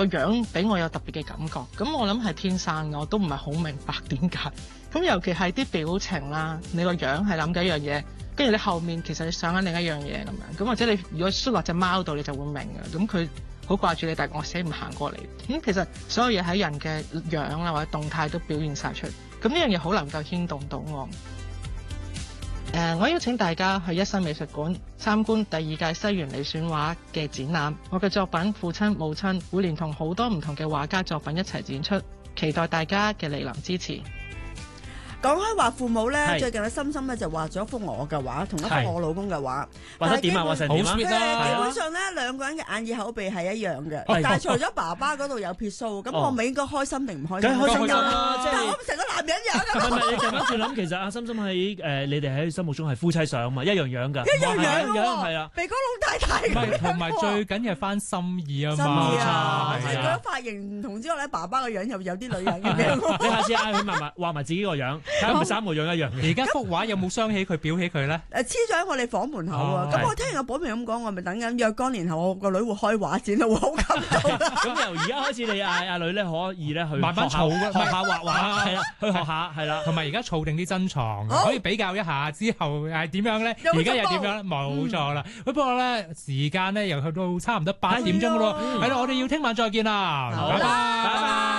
個樣俾我有特別嘅感覺。咁我諗係天生嘅，我都唔係好明白點解。咁尤其係啲表情啦，你個樣係諗緊一樣嘢，跟住你後面其實你想緊另一樣嘢咁樣。咁或者你如果縮落隻貓度，你就會明嘅。咁佢好掛住你，但係我死唔行過嚟。咁其實所有嘢喺人嘅樣啊或者動態都表現晒出嚟。咁呢樣嘢好能夠牽動到我。我邀請大家去一新美術館參觀第2屆西園李選畫嘅展覽。我嘅作品《父親母親》會連同好多唔同嘅畫家作品一齊展出，期待大家嘅蒞臨支持。 講開畫父母咧，最近咧深深咧就畫咗一幅我嘅畫，同一幅我老公嘅畫。 畫得點啊？畫成點啊？ 基本上咧兩個人嘅眼耳口鼻係一樣嘅，但係除咗爸爸嗰度有撇須，咁我咪應該開心定唔開心？ 梗係開心啦！ 但係我成個男人樣咁。 唔係你咁樣轉諗，其實阿深深喺你哋喺心目中係夫妻相嘛，一樣樣㗎。 一樣樣係啊， 鼻哥窿大大咁樣。 同埋最緊要係翻心意啊嘛。 心意啊！ 係除咗髮型唔同之外咧，爸爸個樣又有啲女人咁樣。 你下次嗌佢畫埋自己個樣，睇下係咪3個樣一樣嘅。 而家幅畫有冇傷起佢、裱起佢咧？ 黐咗喺我哋房門口啊！咁我聽阿寶明咁講，我咪等緊若干年後我個女會開畫展，會好感動。 咁由而家開始，你嗌阿女咧可以咧去慢慢儲學下畫畫，係啦，去學下係啦。 同埋而家儲定啲珍藏，可以比較一下之後係點樣咧？而家又點樣咧？冇錯啦。不過咧時間咧又去到差唔多8點鐘咯，係啦，我哋要聽晚再見啦，拜拜。